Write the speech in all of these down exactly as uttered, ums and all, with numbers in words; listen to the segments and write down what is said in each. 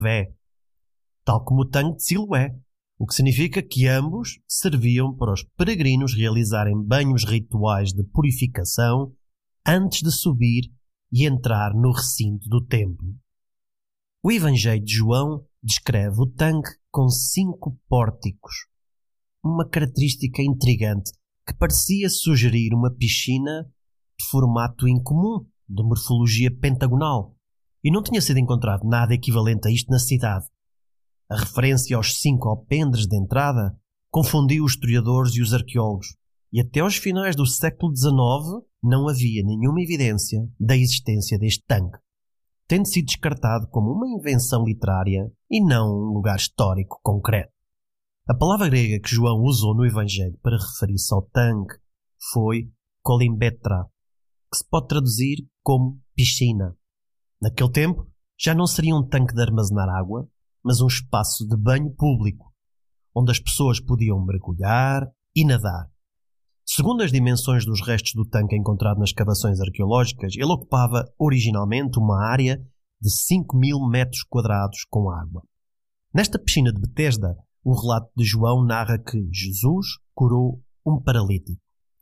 Vé, tal como o tanque de Siloé, o que significa que ambos serviam para os peregrinos realizarem banhos rituais de purificação antes de subir e entrar no recinto do templo. O Evangelho de João descreve o tanque com cinco pórticos, uma característica intrigante que parecia sugerir uma piscina de formato incomum, de morfologia pentagonal, e não tinha sido encontrado nada equivalente a isto na cidade. A referência aos cinco alpendres de entrada confundiu os historiadores e os arqueólogos, e até aos finais do século dezenove não havia nenhuma evidência da existência deste tanque, tendo sido descartado como uma invenção literária e não um lugar histórico concreto. A palavra grega que João usou no Evangelho para referir-se ao tanque foi kolimbetra, que se pode traduzir como piscina. Naquele tempo, já não seria um tanque de armazenar água, mas um espaço de banho público, onde as pessoas podiam mergulhar e nadar. Segundo as dimensões dos restos do tanque encontrado nas escavações arqueológicas, ele ocupava originalmente uma área de cinco mil metros quadrados com água. Nesta piscina de Betesda, o relato de João narra que Jesus curou um paralítico.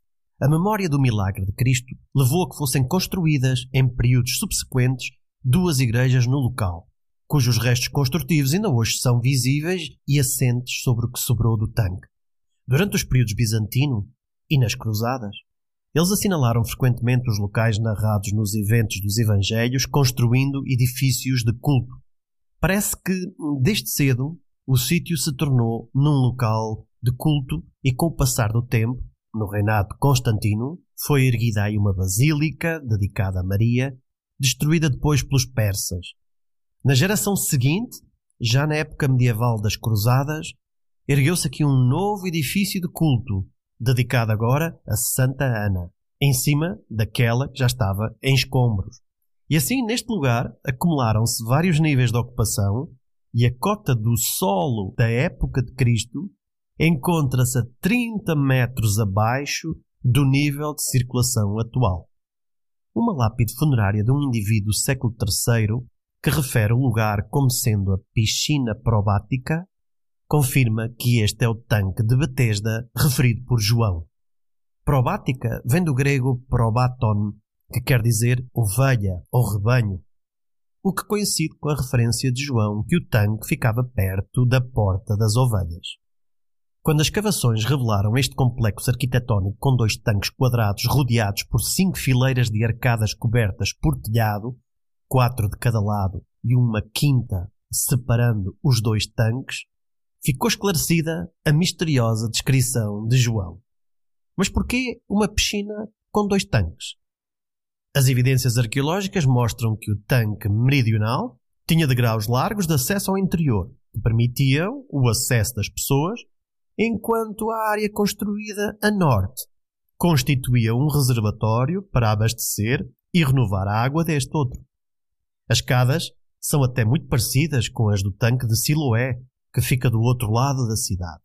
A memória do milagre de Cristo levou a que fossem construídas, em períodos subsequentes, duas igrejas no local, cujos restos construtivos ainda hoje são visíveis e assentes sobre o que sobrou do tanque. Durante os períodos bizantino e nas cruzadas, eles assinalaram frequentemente os locais narrados nos eventos dos evangelhos, construindo edifícios de culto. Parece que, desde cedo, o sítio se tornou num local de culto e, com o passar do tempo, no reinado de Constantino, foi erguida aí uma basílica dedicada a Maria, destruída depois pelos persas. Na geração seguinte, já na época medieval das Cruzadas, ergueu-se aqui um novo edifício de culto, dedicado agora a Santa Ana, em cima daquela que já estava em escombros. E assim, neste lugar, acumularam-se vários níveis de ocupação e a cota do solo da época de Cristo encontra-se a trinta metros abaixo do nível de circulação atual. Uma lápide funerária de um indivíduo do século terceiro, que refere o lugar como sendo a piscina probática, confirma que este é o tanque de Betesda referido por João. Probática vem do grego probaton, que quer dizer ovelha ou rebanho, o que coincide com a referência de João que o tanque ficava perto da porta das ovelhas. Quando as escavações revelaram este complexo arquitetónico com dois tanques quadrados rodeados por cinco fileiras de arcadas cobertas por telhado, quatro de cada lado e uma quinta separando os dois tanques, ficou esclarecida a misteriosa descrição de João. Mas porquê uma piscina com dois tanques? As evidências arqueológicas mostram que o tanque meridional tinha degraus largos de acesso ao interior, que permitiam o acesso das pessoas, enquanto a área construída a norte constituía um reservatório para abastecer e renovar a água deste outro. As escadas são até muito parecidas com as do tanque de Siloé, que fica do outro lado da cidade.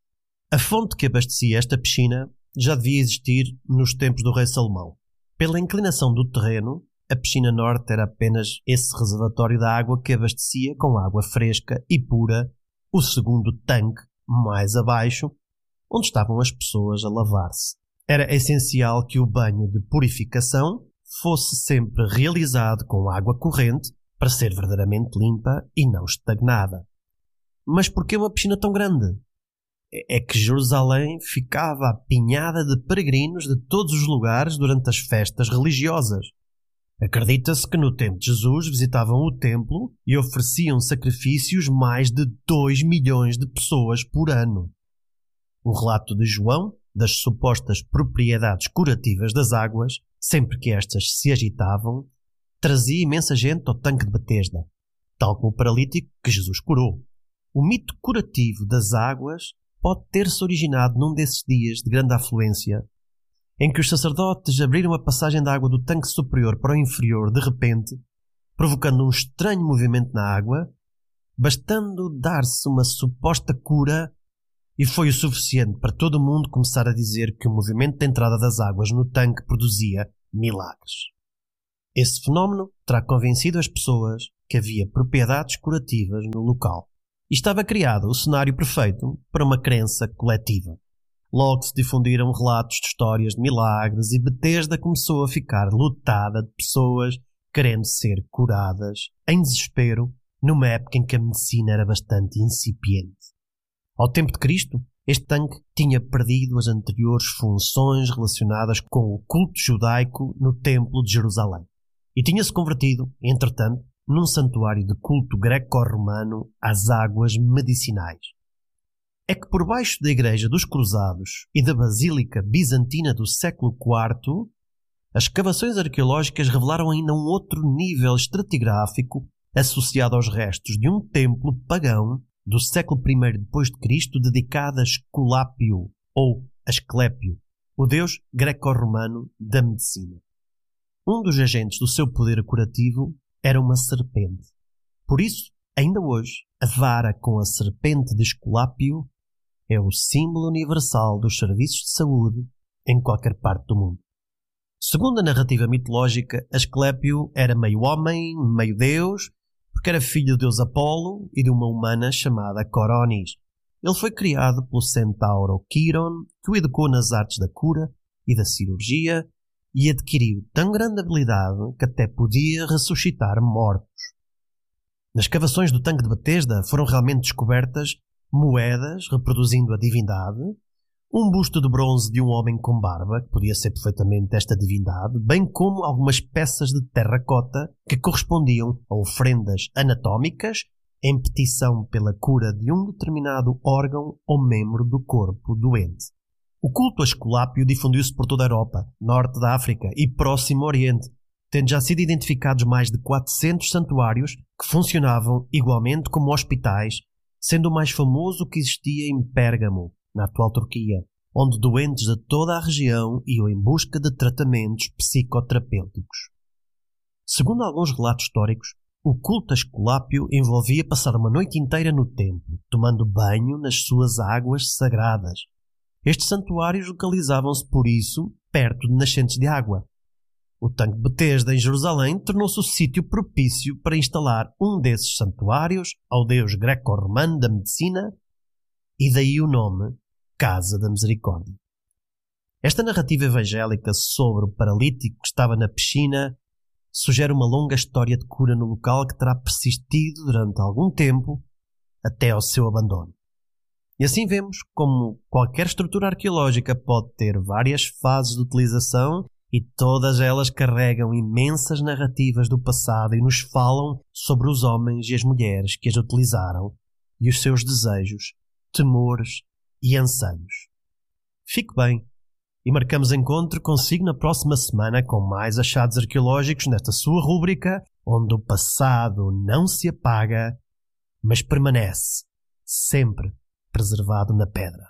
A fonte que abastecia esta piscina já devia existir nos tempos do rei Salomão. Pela inclinação do terreno, a piscina norte era apenas esse reservatório de água que abastecia com água fresca e pura o segundo tanque mais abaixo, onde estavam as pessoas a lavar-se. Era essencial que o banho de purificação fosse sempre realizado com água corrente para ser verdadeiramente limpa e não estagnada. Mas por que uma piscina tão grande? É que Jerusalém ficava apinhada de peregrinos de todos os lugares durante as festas religiosas. Acredita-se que no tempo de Jesus visitavam o templo e ofereciam sacrifícios mais de dois milhões de pessoas por ano. O relato de João das supostas propriedades curativas das águas, sempre que estas se agitavam, trazia imensa gente ao tanque de Betesda, tal como o paralítico que Jesus curou. O mito curativo das águas pode ter-se originado num desses dias de grande afluência, em que os sacerdotes abriram a passagem da água do tanque superior para o inferior de repente, provocando um estranho movimento na água, bastando dar-se uma suposta cura, e foi o suficiente para todo o mundo começar a dizer que o movimento de entrada das águas no tanque produzia milagres. Esse fenómeno terá convencido as pessoas que havia propriedades curativas no local. E estava criado o cenário perfeito para uma crença coletiva. Logo se difundiram relatos de histórias de milagres e Betesda começou a ficar lotada de pessoas querendo ser curadas, em desespero, numa época em que a medicina era bastante incipiente. Ao tempo de Cristo, este tanque tinha perdido as anteriores funções relacionadas com o culto judaico no Templo de Jerusalém e tinha-se convertido, entretanto, num santuário de culto greco-romano às águas medicinais. É que por baixo da Igreja dos Cruzados e da Basílica Bizantina do século quarto, as escavações arqueológicas revelaram ainda um outro nível estratigráfico associado aos restos de um templo pagão do século primeiro depois de Cristo dedicado a Esculápio ou Asclépio, o deus greco-romano da medicina. Um dos agentes do seu poder curativo era uma serpente. Por isso, ainda hoje, a vara com a serpente de Esculápio é o símbolo universal dos serviços de saúde em qualquer parte do mundo. Segundo a narrativa mitológica, Asclépio era meio homem, meio deus, porque era filho do deus Apolo e de uma humana chamada Coronis. Ele foi criado pelo centauro Quiron, que o educou nas artes da cura e da cirurgia e adquiriu tão grande habilidade que até podia ressuscitar mortos. Nas escavações do tanque de Betesda foram realmente descobertas moedas reproduzindo a divindade, um busto de bronze de um homem com barba, que podia ser perfeitamente esta divindade, bem como algumas peças de terracota que correspondiam a ofrendas anatómicas em petição pela cura de um determinado órgão ou membro do corpo doente. O culto a Esculápio difundiu-se por toda a Europa, Norte da África e Próximo Oriente, tendo já sido identificados mais de quatrocentos santuários que funcionavam igualmente como hospitais, sendo o mais famoso que existia em Pérgamo, na atual Turquia, onde doentes de toda a região iam em busca de tratamentos psicoterapêuticos. Segundo alguns relatos históricos, o culto a Esculápio envolvia passar uma noite inteira no templo, tomando banho nas suas águas sagradas. Estes santuários localizavam-se, por isso, perto de nascentes de água. O tanque de Betesda, em Jerusalém, tornou-se o sítio propício para instalar um desses santuários ao deus greco-romano da medicina, e daí o nome Casa da Misericórdia. Esta narrativa evangélica sobre o paralítico que estava na piscina sugere uma longa história de cura no local que terá persistido durante algum tempo até ao seu abandono. E assim vemos como qualquer estrutura arqueológica pode ter várias fases de utilização e todas elas carregam imensas narrativas do passado e nos falam sobre os homens e as mulheres que as utilizaram e os seus desejos, temores e anseios. Fique bem e marcamos encontro consigo na próxima semana com mais achados arqueológicos nesta sua rúbrica onde o passado não se apaga, mas permanece sempre preservado na pedra.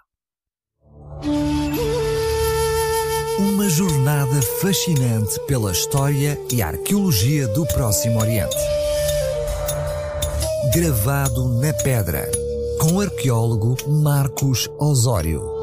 Uma jornada fascinante pela história e arqueologia do Próximo Oriente. Gravado na pedra, com o arqueólogo Marcos Osório.